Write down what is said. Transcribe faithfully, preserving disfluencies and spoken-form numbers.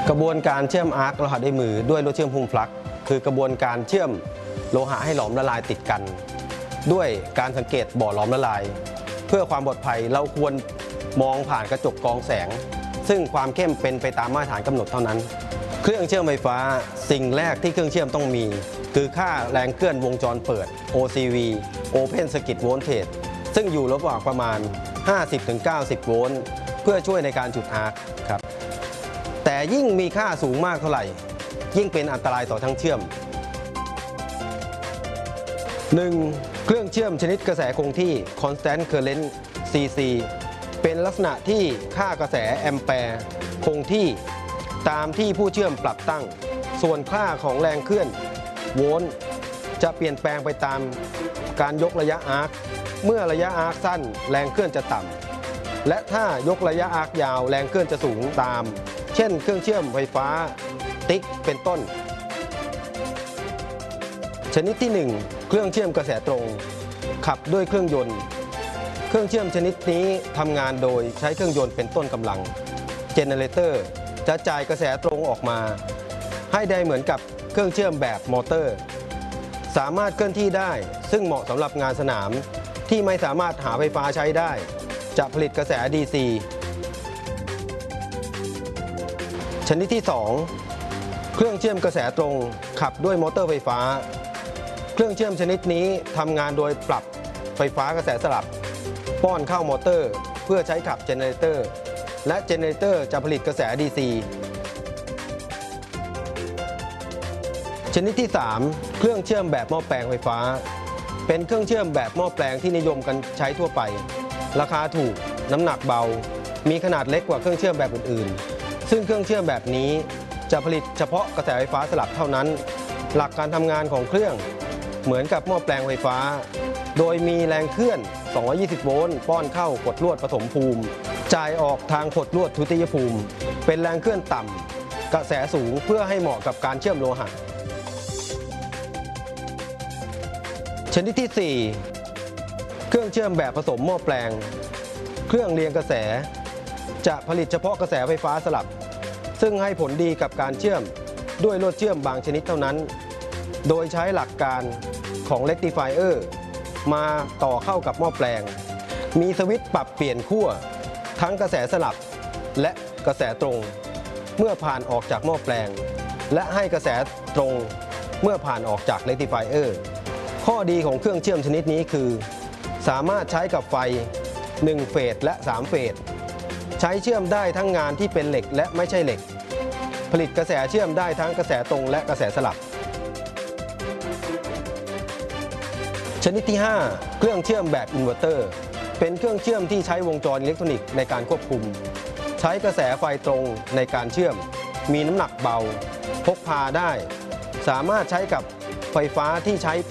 กระบวนการเชื่อมอาร์คโลหะด้วยมือด้วยรถเชื่อมพุ่มปลั๊กคือกระบวนการเชื่อมโลหะให้หลอมละลายติดกันด้วยการสังเกตบ่อหลอมละลายเพื่อความปลอดภัยเราควรมองผ่านกระจกกรองแสงซึ่งความเข้มเป็นไปตามมาตรฐานกำหนดเท่านั้นเครื่องเชื่อมไฟฟ้าสิ่งแรกที่เครื่องเชื่อมต้องมีคือค่าแรงเคลื่อนวงจรเปิด โอ ซี วี Open Circuit Voltage ซึ่งอยู่ระหว่างประมาณ ห้าสิบถึงเก้าสิบ โวลต์เพื่อช่วยในการจุดอาร์คครับแต่ยิ่งมีค่าสูงมากเท่าไหร่ยิ่งเป็นอันตรายต่อทั้งเชื่อม หนึ่ง. เครื่องเชื่อมชนิดกระแสคงที่ Constant Current ซี ซี เป็นลักษณะที่ค่ากระแสแอมแปร์คงที่ตามที่ผู้เชื่อมปรับตั้งส่วนค่าของแรงเคลื่อนโวลต์จะเปลี่ยนแปลงไปตามการยกระยะอาร์คเมื่อระยะอาร์คสั้นแรงเคลื่อนจะต่ำและถ้ายกระยะอาร์คยาวแรงเคลื่อนจะสูงตามเช่นเครื่องเชื่อมไฟฟ้าติ๊กเป็นต้นชนิดที่หนึ่งเครื่องเชื่อมกระแสตรงขับด้วยเครื่องยนต์เครื่องเชื่อมชนิดนี้ทำงานโดยใช้เครื่องยนต์เป็นต้นกำลังเจเนเรเตอร์จะจ่ายกระแสตรงออกมาให้ได้เหมือนกับเครื่องเชื่อมแบบมอเตอร์สามารถเคลื่อนที่ได้ซึ่งเหมาะสำหรับงานสนามที่ไม่สามารถหาไฟฟ้าใช้ได้จะผลิตกระแส ดี ซี ชนิดที่สองเครื่องเชื่อมกระแสตรงขับด้วยมอเตอร์ไฟฟ้าเครื่องเชื่อมชนิดนี้ทำงานโดยปรับไฟฟ้ากระแสสลับป้อนเข้ามอเตอร์เพื่อใช้ขับเจเนเรเตอร์และเจเนเรเตอร์จะผลิตกระแส ดี ซี ชนิดที่สามเครื่องเชื่อมแบบหม้อแปลงไฟฟ้าเป็นเครื่องเชื่อมแบบหม้อแปลงที่นิยมกันใช้ทั่วไปราคาถูกน้ำหนักเบามีขนาดเล็กกว่าเครื่องเชื่อมแบบอื่นๆซึ่งเครื่องเชื่อมแบบนี้จะผลิตเฉพาะกระแสไฟฟ้าสลับเท่านั้นหลักการทำงานของเครื่องเหมือนกับหม้อแปลงไฟฟ้าโดยมีแรงเคลื่อนสองร้อยยี่สิบโวลต์ป้อนเข้ากดลวดปฐมภูมิจ่ายออกทางกดลวดทุติยภูมิเป็นแรงเคลื่อนต่ำกระแสสูงเพื่อให้เหมาะกับการเชื่อมโลหะชนิดที่สี่เครื่องเชื่อมแบบผสมหม้อแปลงเครื่องเรียงกระแสจะผลิตเฉพาะกระแสไฟฟ้าสลับซึ่งให้ผลดีกับการเชื่อมด้วยลวดเชื่อมบางชนิดเท่านั้นโดยใช้หลักการของเรคติฟายเออร์มาต่อเข้ากับหม้อแปลงมีสวิตช์ปรับเปลี่ยนขั้วทั้งกระแสสลับและกระแสตรงเมื่อผ่านออกจากหม้อแปลงและให้กระแสตรงเมื่อผ่านออกจากเรคติฟายเออร์ข้อดีของเครื่องเชื่อมชนิดนี้คือสามารถใช้กับไฟหนึ่งเฟสและสามเฟสใช้เชื่อมได้ทั้งงานที่เป็นเหล็กและไม่ใช่เหล็กผลิตกระแสเชื่อมได้ทั้งกระแสตรงและกระแสสลับชนิดที่ห้าเครื่องเชื่อมแบบอินเวอร์เตอร์เป็นเครื่องเชื่อมที่ใช้วงจรอิเล็กทรอนิกส์ในการควบคุมใช้กระแสไฟตรงในการเชื่อมมีน้ำหนักเบาพกพาได้สามารถใช้กับไฟฟ้าที่ใช้